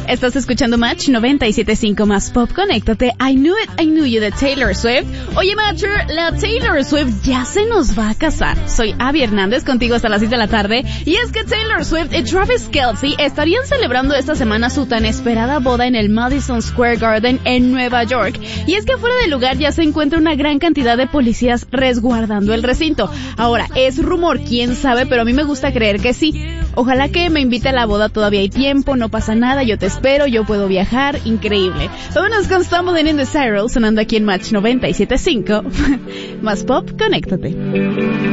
Estás escuchando Match 97.5 más Pop. Conéctate. I Knew You de Taylor Swift. Oye, Matcher, la Taylor Swift ya se nos va a casar. Soy Abby Hernández, contigo hasta las 6 de la tarde. Y es que Taylor Swift y Travis Kelce estarían celebrando esta semana su tan esperada boda en el Madison Square Garden en Nueva York. Y es que fuera del lugar ya se encuentra una gran cantidad de policías resguardando el recinto. Ahora, es rumor, quién sabe, pero a mí me gusta creer que sí. Ojalá que me invite a la boda, todavía hay tiempo, no pasa nada, yo te espero, yo puedo viajar, increíble. Vámonos con Stumbling in the Spiral, sonando aquí en Match 97.5. Más Pop, conéctate.